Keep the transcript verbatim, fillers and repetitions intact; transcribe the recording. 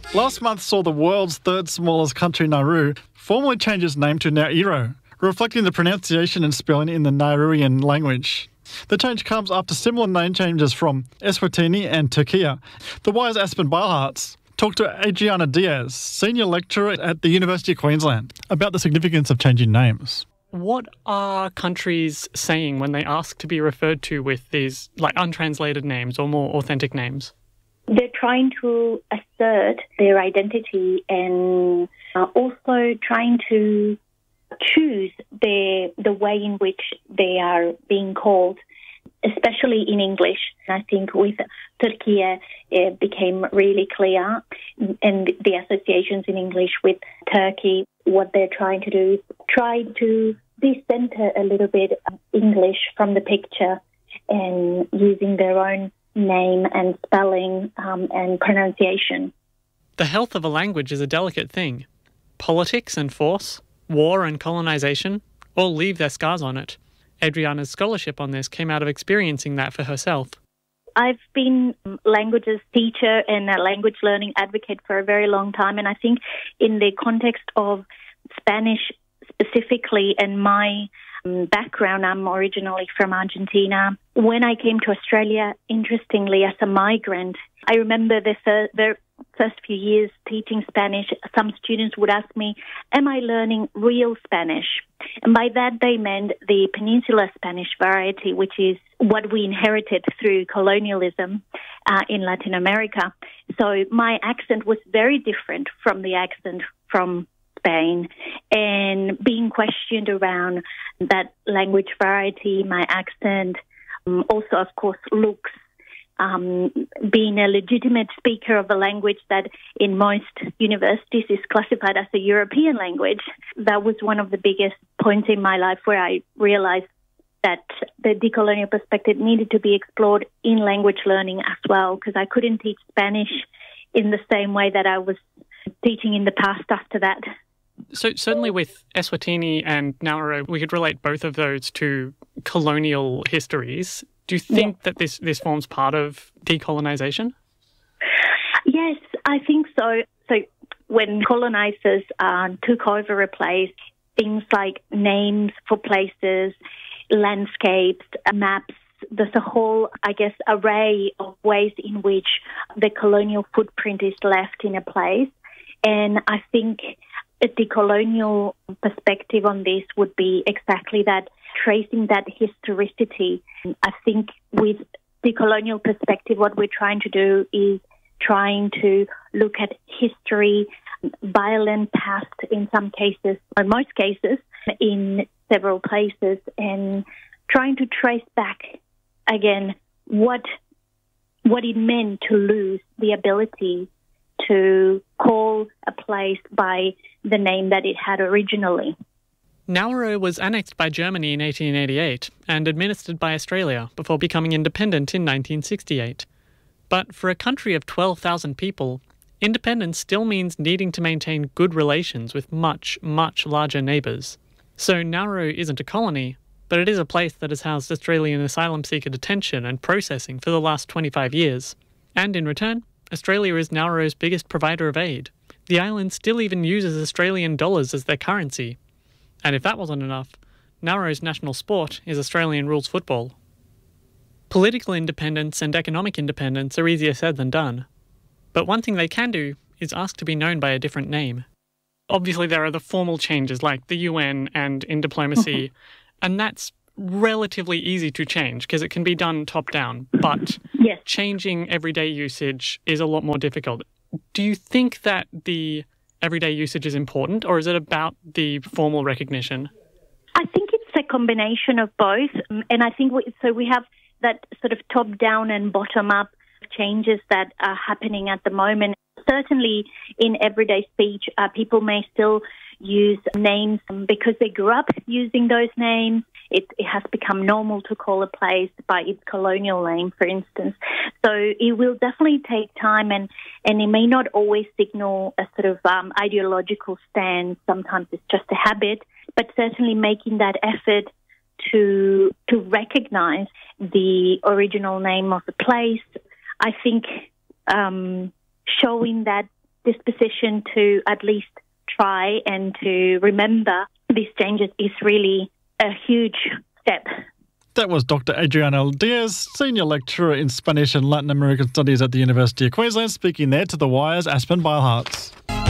Last month saw the world's third smallest country, Nauru, formally change its name to Nairo, reflecting the pronunciation and spelling in the Nauruan language. The change comes after similar name changes from Eswatini and Turkey. The Wise Aspen Beilharz talked to Adriana Diaz, senior lecturer at the University of Queensland, about the significance of changing names. What are countries saying when they ask to be referred to with these like untranslated names or more authentic names? They're trying to assert their identity and uh, also trying to choose their, the way in which they are being called, especially in English. I think with Turkey, it became really clear, and the associations in English with Turkey, what they're trying to do is try to decenter a little bit English from the picture and using their own name and spelling um, and pronunciation. The health of a language is a delicate thing. Politics and force, war and colonisation all leave their scars on it. Adriana's scholarship on this came out of experiencing that for herself. I've been a languages teacher and a language learning advocate for a very long time, and I think in the context of Spanish specifically and my um, background, I'm originally from Argentina. When I came to Australia, interestingly, as a migrant, I remember the fir- the first few years teaching Spanish, some students would ask me, am I learning real Spanish? And by that they meant the Peninsular Spanish variety, which is what we inherited through colonialism uh, in Latin America. So my accent was very different from the accent from Spain, and being questioned around that language variety, my accent, um, also, of course, looks, um, being a legitimate speaker of a language that in most universities is classified as a European language. That was one of the biggest points in my life where I realized that the decolonial perspective needed to be explored in language learning as well, because I couldn't teach Spanish in the same way that I was teaching in the past after that. So certainly with Eswatini and Nauru, we could relate both of those to colonial histories. Do you think yeah. that this, this forms part of decolonisation? Yes, I think so. So when colonisers uh, took over a place, things like names for places, landscapes, maps, there's a whole, I guess, array of ways in which the colonial footprint is left in a place. And I think a decolonial perspective on this would be exactly that, tracing that historicity. I think with decolonial perspective, what we're trying to do is trying to look at history, violent past in some cases, or most cases, in several places, and trying to trace back, again, what what it meant to lose the ability to call a place by the name that it had originally. Nauru was annexed by Germany in eighteen eighty-eight and administered by Australia before becoming independent in nineteen sixty-eight. But for a country of twelve thousand people, independence still means needing to maintain good relations with much, much larger neighbours. So Nauru isn't a colony, but it is a place that has housed Australian asylum seeker detention and processing for the last twenty-five years. And in return, Australia is Nauru's biggest provider of aid. The island still even uses Australian dollars as their currency. And if that wasn't enough, Nauru's national sport is Australian rules football. Political independence and economic independence are easier said than done. But one thing they can do is ask to be known by a different name. Obviously there are the formal changes like the U N and in diplomacy, and that's relatively easy to change because it can be done top-down. But yes. Changing everyday usage is a lot more difficult. Do you think that the everyday usage is important, or is it about the formal recognition? I think it's a combination of both. And I think we, so we have that sort of top-down and bottom-up changes that are happening at the moment. Certainly in everyday speech, uh, people may still use names because they grew up using those names. It, it has become normal to call a place by its colonial name, for instance. So it will definitely take time, and, and it may not always signal a sort of um, ideological stand. Sometimes it's just a habit, but certainly making that effort to to recognise the original name of the place. I think um, showing that disposition to at least try and to remember these changes is really a huge step. That was Doctor Adriana Diaz, Senior Lecturer in Spanish and Latin American Studies at the University of Queensland, speaking there to The Wire's Aspen Beilhartz.